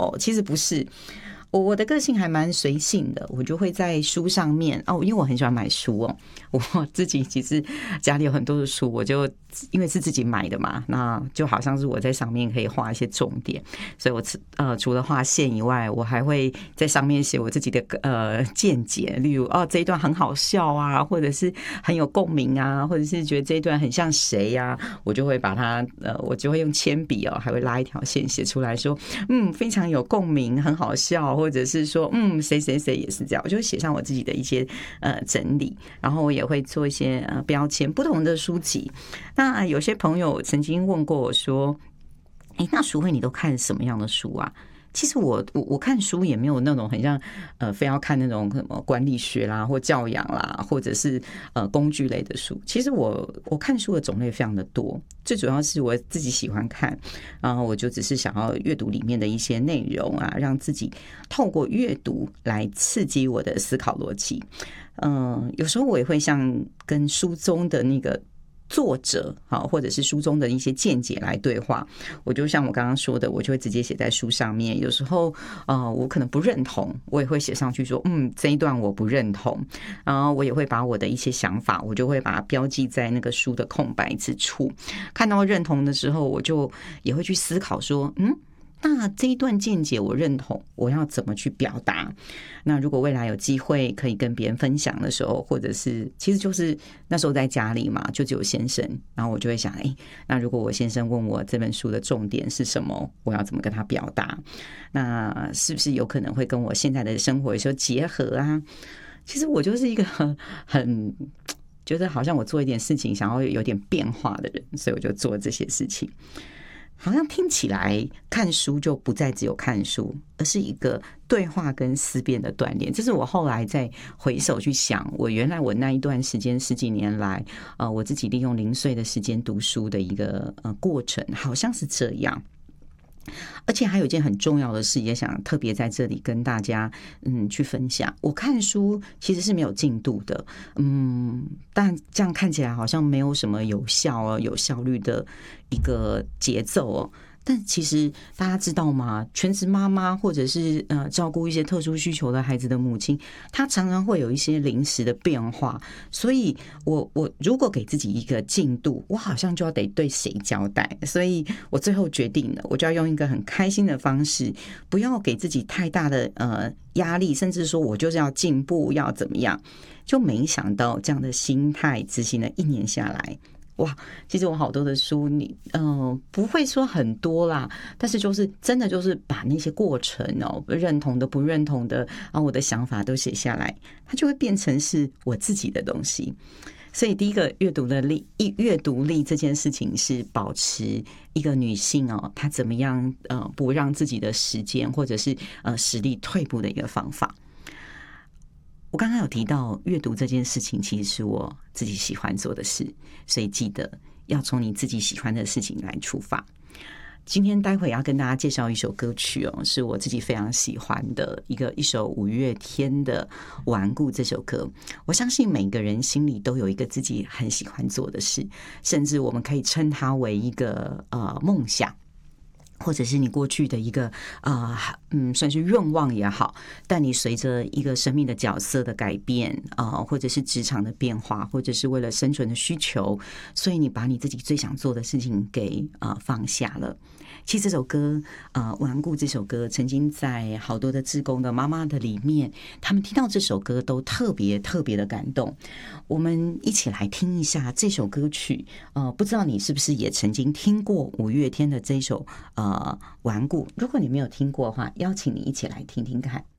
有，其实不是。我的个性还蛮随性的，我就会在书上面因为我很喜欢买书我自己其实家里有很多的书，我就因为是自己买的嘛，那就好像是我在上面可以画一些重点，所以我除了画线以外，我还会在上面写我自己的见解，例如这一段很好笑啊，或者是很有共鸣啊，或者是觉得这一段很像谁啊，我就会把它我就会用铅笔还会拉一条线写出来说非常有共鸣，很好笑，或者是说谁谁谁也是这样，我就会写上我自己的一些整理，然后我也会做一些标签，不同的书籍。那有些朋友曾经问过我说那淑慧你都看什么样的书啊？其实我看书也没有那种很像非要看那种什么管理学啦或教养啦，或者是工具类的书。其实我看书的种类非常的多，最主要是我自己喜欢看，然后我就只是想要阅读里面的一些内容啊，让自己透过阅读来刺激我的思考逻辑。有时候我也会像跟书中的那个作者或者是书中的一些见解来对话，我就像我刚刚说的，我就会直接写在书上面。有时候我可能不认同，我也会写上去说这一段我不认同，然后我也会把我的一些想法，我就会把它标记在那个书的空白之处。看到认同的时候，我就也会去思考说那这一段见解我认同，我要怎么去表达？那如果未来有机会可以跟别人分享的时候，或者是其实就是那时候在家里嘛，就只有先生，然后我就会想那如果我先生问我这本书的重点是什么，我要怎么跟他表达？那是不是有可能会跟我现在的生活有时候结合啊？其实我就是一个很觉得好像我做一点事情想要有点变化的人，所以我就做这些事情。好像听起来看书就不再只有看书，而是一个对话跟思辨的锻炼。这是我后来再回首去想，原来我那一段时间10几年来我自己利用零碎的时间读书的一个过程，好像是这样。而且还有一件很重要的事，也想特别在这里跟大家去分享。我看书其实是没有进度的，但这样看起来好像没有什么有效有效率的一个节奏但其实大家知道吗？全职妈妈或者是照顾一些特殊需求的孩子的母亲，她常常会有一些临时的变化，所以我如果给自己一个进度，我好像就要得对谁交代，所以我最后决定了，我就要用一个很开心的方式，不要给自己太大的压力，甚至说我就是要进步，要怎么样，就没想到这样的心态执行了1年下来。哇，其实我好多的书，不会说很多啦，但是就是真的就是把那些过程认同的、不认同的我的想法都写下来，它就会变成是我自己的东西。所以第一个阅读力这件事情是保持一个女性她怎么样不让自己的时间或者是实力退步的一个方法。我刚刚有提到阅读这件事情其实是我自己喜欢做的事，所以记得要从你自己喜欢的事情来出发。今天待会要跟大家介绍一首歌曲是我自己非常喜欢的一首5月天的《顽固》这首歌。我相信每个人心里都有一个自己很喜欢做的事，甚至我们可以称它为一个梦想，或者是你过去的一个算是愿望也好，但你随着一个生命的角色的改变或者是职场的变化，或者是为了生存的需求，所以你把你自己最想做的事情给放下了。其实这首歌顽固这首歌曾经在好多的志工的妈妈的里面，他们听到这首歌都特别特别的感动。我们一起来听一下这首歌曲，不知道你是不是也曾经听过5月天的这首顽固？如果你没有听过的话，邀请你一起来听听看。